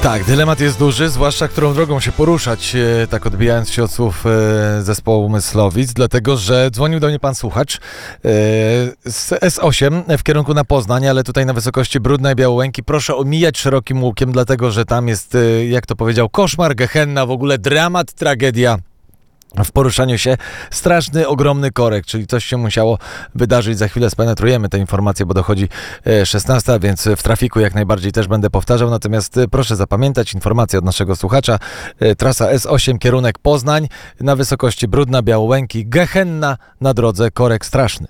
Tak, dylemat jest duży, zwłaszcza którą drogą się poruszać, tak odbijając się od słów zespołu Myslowic, dlatego że dzwonił do mnie pan słuchacz z S8 w kierunku na Poznań, ale tutaj na wysokości Brudna i Białołęki proszę omijać szerokim łukiem, dlatego że tam jest, jak to powiedział, koszmar, gehenna, w ogóle dramat, tragedia w poruszaniu się. Straszny, ogromny korek, czyli coś się musiało wydarzyć. Za chwilę spenetrujemy te informacje, bo dochodzi 16, więc w trafiku jak najbardziej też będę powtarzał. Natomiast proszę zapamiętać informację od naszego słuchacza. Trasa S8, kierunek Poznań, na wysokości Brudna, Białołęki, gehenna na drodze, korek straszny.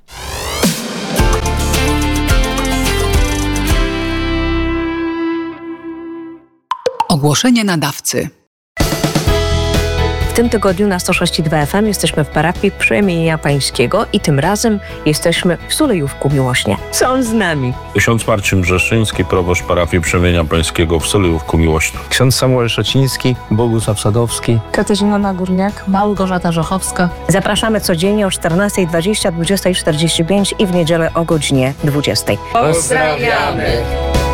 Ogłoszenie nadawcy. W tym tygodniu na 106,2 FM jesteśmy w parafii Przemienia Pańskiego i tym razem jesteśmy w Sulejówku Miłośnie. Są z nami Ksiądz Marcin Brzeszczyński, proboszcz parafii Przemienia Pańskiego w Sulejówku Miłośnie. Ksiądz Samuel Szociński, Bogusław Sadowski, Katarzyna Nagórniak, Małgorzata Żochowska. Zapraszamy codziennie o 14:20, 20:45 i w niedzielę o godzinie 20:00. Pozdrawiamy!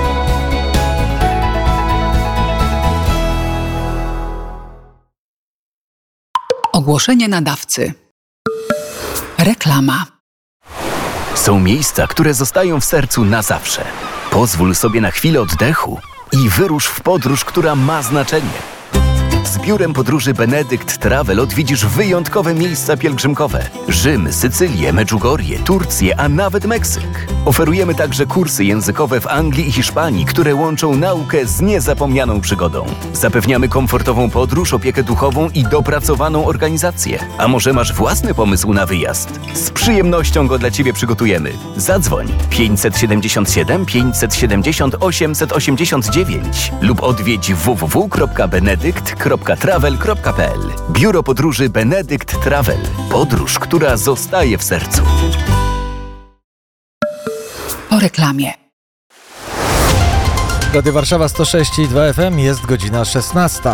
Ogłoszenie nadawcy. Reklama. Są miejsca, które zostają w sercu na zawsze. Pozwól sobie na chwilę oddechu i wyrusz w podróż, która ma znaczenie. Z biurem podróży Benedykt Travel odwiedzisz wyjątkowe miejsca pielgrzymkowe. Rzym, Sycylię, Medjugorje, Turcję, a nawet Meksyk. Oferujemy także kursy językowe w Anglii i Hiszpanii, które łączą naukę z niezapomnianą przygodą. Zapewniamy komfortową podróż, opiekę duchową i dopracowaną organizację. A może masz własny pomysł na wyjazd? Z przyjemnością go dla Ciebie przygotujemy. Zadzwoń 577 570 889 lub odwiedź www.benedykt.travel.pl. Biuro podróży Benedykt Travel. Podróż, która zostaje w sercu. Po reklamie. Radio Warszawa 106,2 FM, jest godzina 16.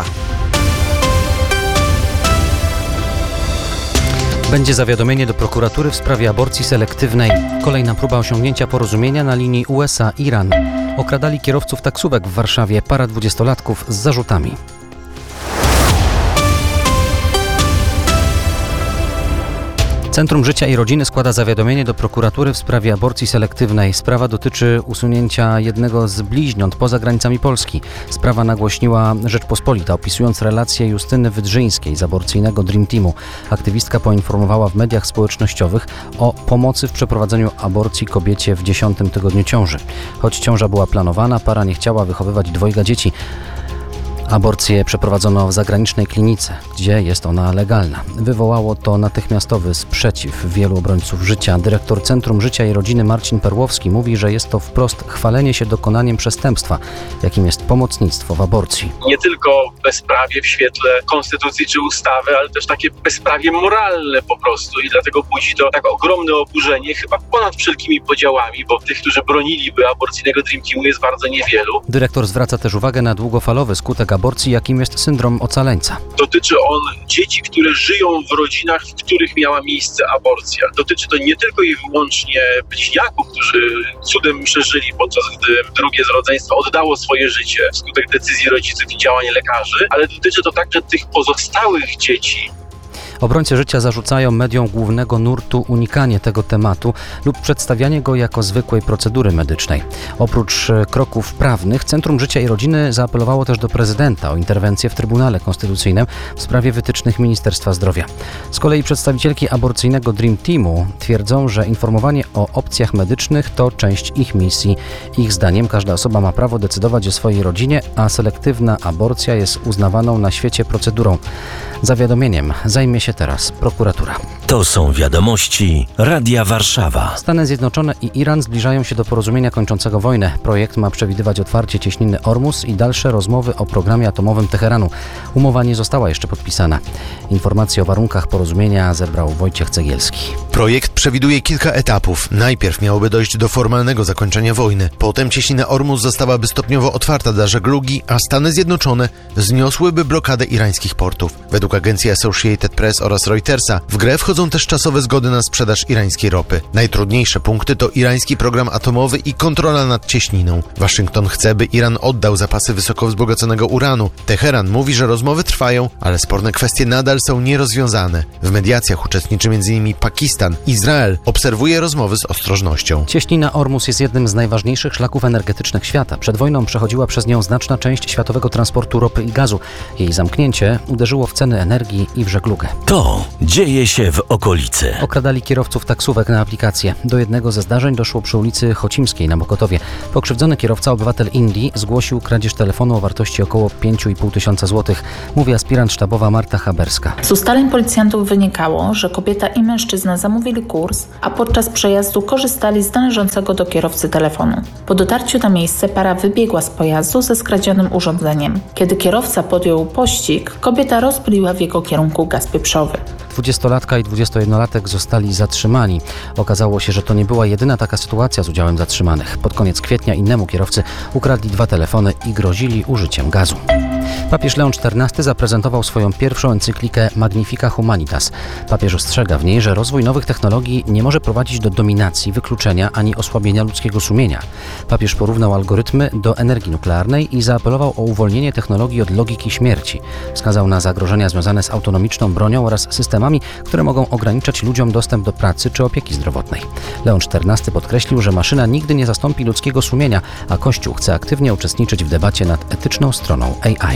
Będzie zawiadomienie do prokuratury w sprawie aborcji selektywnej. Kolejna próba osiągnięcia porozumienia na linii USA-Iran. Okradali kierowców taksówek w Warszawie, para 20-latków z zarzutami. Centrum Życia i Rodziny składa zawiadomienie do prokuratury w sprawie aborcji selektywnej. Sprawa dotyczy usunięcia jednego z bliźniąt poza granicami Polski. Sprawa nagłośniła Rzeczpospolita, opisując relację Justyny Wydrzyńskiej z aborcyjnego Dream Teamu. Aktywistka poinformowała w mediach społecznościowych o pomocy w przeprowadzeniu aborcji kobiecie w 10. tygodniu ciąży. Choć ciąża była planowana, para nie chciała wychowywać dwojga dzieci. Aborcję przeprowadzono w zagranicznej klinice, gdzie jest ona legalna. Wywołało to natychmiastowy sprzeciw wielu obrońców życia. Dyrektor Centrum Życia i Rodziny Marcin Perłowski mówi, że jest to wprost chwalenie się dokonaniem przestępstwa, jakim jest pomocnictwo w aborcji. Nie tylko bezprawie w świetle konstytucji czy ustawy, ale też takie bezprawie moralne po prostu i dlatego budzi to tak ogromne oburzenie, chyba ponad wszelkimi podziałami, bo tych, którzy broniliby aborcyjnego Dream Teamu, jest bardzo niewielu. Dyrektor zwraca też uwagę na długofalowy skutek aborcji, jakim jest syndrom ocaleńca. Dotyczy on dzieci, które żyją w rodzinach, w których miała miejsce aborcja. Dotyczy to nie tylko i wyłącznie bliźniaków, którzy cudem przeżyli, podczas gdy drugie z rodzeństwa oddało swoje życie wskutek decyzji rodziców i działań lekarzy, ale dotyczy to także tych pozostałych dzieci. Obrońcy życia zarzucają mediom głównego nurtu unikanie tego tematu lub przedstawianie go jako zwykłej procedury medycznej. Oprócz kroków prawnych, Centrum Życia i Rodziny zaapelowało też do prezydenta o interwencję w Trybunale Konstytucyjnym w sprawie wytycznych Ministerstwa Zdrowia. Z kolei przedstawicielki aborcyjnego Dream Teamu twierdzą, że informowanie o opcjach medycznych to część ich misji. Ich zdaniem każda osoba ma prawo decydować o swojej rodzinie, a selektywna aborcja jest uznawaną na świecie procedurą. Zawiadomieniem zajmie się teraz prokuratura. To są wiadomości Radia Warszawa. Stany Zjednoczone i Iran zbliżają się do porozumienia kończącego wojnę. Projekt ma przewidywać otwarcie cieśniny Ormus i dalsze rozmowy o programie atomowym Teheranu. Umowa nie została jeszcze podpisana. Informacje o warunkach porozumienia zebrał Wojciech Cegielski. Projekt przewiduje kilka etapów. Najpierw miałoby dojść do formalnego zakończenia wojny. Potem cieśnina Ormus zostałaby stopniowo otwarta dla żeglugi, a Stany Zjednoczone zniosłyby blokadę irańskich portów. Według agencji Associated Press oraz Reutersa. W grę wchodzą też czasowe zgody na sprzedaż irańskiej ropy. Najtrudniejsze punkty to irański program atomowy i kontrola nad cieśniną. Waszyngton chce, by Iran oddał zapasy wysoko wzbogaconego uranu. Teheran mówi, że rozmowy trwają, ale sporne kwestie nadal są nierozwiązane. W mediacjach uczestniczy m.in. Pakistan. Izrael obserwuje rozmowy z ostrożnością. Cieśnina Ormus jest jednym z najważniejszych szlaków energetycznych świata. Przed wojną przechodziła przez nią znaczna część światowego transportu ropy i gazu. Jej zamknięcie uderzyło w ceny energii i w żeglugę. To dzieje się w okolicy. Okradali kierowców taksówek na aplikację. Do jednego ze zdarzeń doszło przy ulicy Chocimskiej na Mokotowie. Pokrzywdzony kierowca, obywatel Indii, zgłosił kradzież telefonu o wartości około 5,5 tysiąca złotych, mówi aspirant sztabowa Marta Haberska. Z ustaleń policjantów wynikało, że kobieta i mężczyzna zamówili kurs, a podczas przejazdu korzystali z należącego do kierowcy telefonu. Po dotarciu na miejsce para wybiegła z pojazdu ze skradzionym urządzeniem. Kiedy kierowca podjął pościg, kobieta rozpyliła w jego kierunku gaz pieprzowy. 20-latka i 21-latek zostali zatrzymani. Okazało się, że to nie była jedyna taka sytuacja z udziałem zatrzymanych. Pod koniec kwietnia innemu kierowcy ukradli 2 telefony i grozili użyciem gazu. Papież Leon XIV zaprezentował swoją pierwszą encyklikę Magnifica Humanitas. Papież ostrzega w niej, że rozwój nowych technologii nie może prowadzić do dominacji, wykluczenia ani osłabienia ludzkiego sumienia. Papież porównał algorytmy do energii nuklearnej i zaapelował o uwolnienie technologii od logiki śmierci. Wskazał na zagrożenia związane z autonomiczną bronią oraz systemami, które mogą ograniczać ludziom dostęp do pracy czy opieki zdrowotnej. Leon XIV podkreślił, że maszyna nigdy nie zastąpi ludzkiego sumienia, a Kościół chce aktywnie uczestniczyć w debacie nad etyczną stroną AI.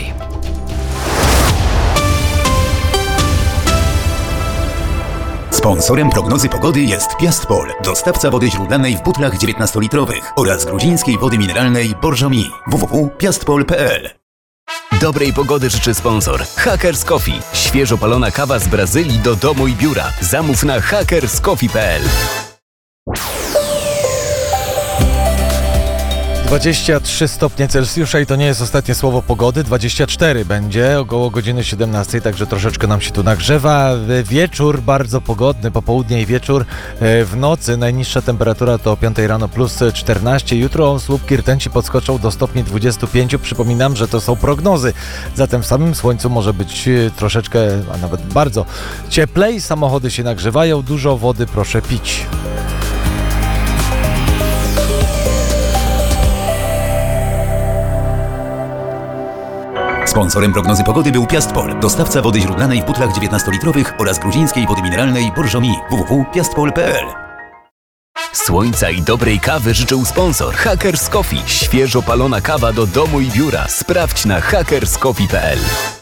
Sponsorem prognozy pogody jest Piastpol, dostawca wody źródlanej w butlach 19-litrowych oraz gruzińskiej wody mineralnej Borjomi. www.piastpol.pl. Dobrej pogody życzy sponsor Hackers Coffee. Świeżo palona kawa z Brazylii do domu i biura. Zamów na hackerscoffee.pl. 23 stopnie Celsjusza i to nie jest ostatnie słowo pogody. 24 będzie około godziny 17, także troszeczkę nam się tu nagrzewa. Wieczór bardzo pogodny, popołudnie i wieczór. W nocy najniższa temperatura to o 5 rano plus 14. Jutro słupki rtęci podskoczą do stopni 25. Przypominam, że to są prognozy. Zatem w samym słońcu może być troszeczkę, a nawet bardzo cieplej. Samochody się nagrzewają, dużo wody proszę pić. Sponsorem prognozy pogody był Piastpol, dostawca wody źródlanej w butlach 19-litrowych oraz gruzińskiej wody mineralnej Borjomi. www.piastpol.pl. Słońca i dobrej kawy życzył sponsor Hackers Coffee. Świeżo palona kawa do domu i biura. Sprawdź na hackerscoffee.pl.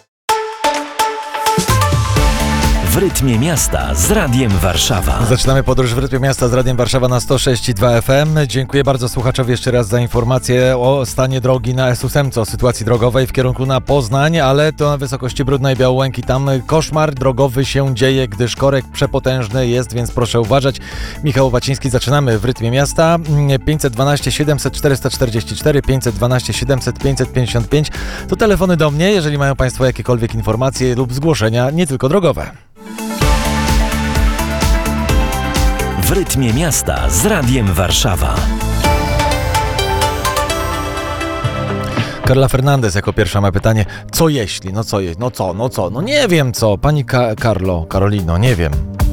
W rytmie miasta z Radiem Warszawa. Zaczynamy podróż w rytmie miasta z Radiem Warszawa na 106,2 FM. Dziękuję bardzo słuchaczowi jeszcze raz za informację o stanie drogi na S8, o sytuacji drogowej w kierunku na Poznań, ale to na wysokości Brudnej Białołęki. Tam koszmar drogowy się dzieje, gdyż korek przepotężny jest, więc proszę uważać. Michał Waciński, zaczynamy w rytmie miasta. 512 700 444, 512 700 555 to telefony do mnie, jeżeli mają Państwo jakiekolwiek informacje lub zgłoszenia, nie tylko drogowe. W rytmie miasta z Radiem Warszawa. Karla Fernandez jako pierwsza ma pytanie. Co jeśli? No nie wiem co. Pani Karolino, nie wiem.